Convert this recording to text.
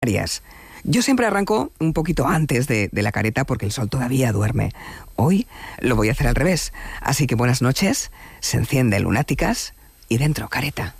Canarias. Yo siempre arranco un poquito antes de la careta porque el sol todavía duerme. Hoy lo voy a hacer al revés. Así que buenas noches, se encienden lunáticas y dentro careta.